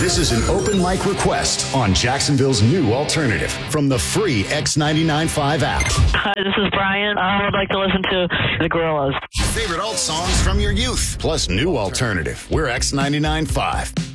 This is an open mic request on Jacksonville's new alternative from the free X99.5 app. Hi, this is Brian. I would like to listen to the Gorillaz. Favorite alt songs from your youth, plus new alternative. We're X99.5.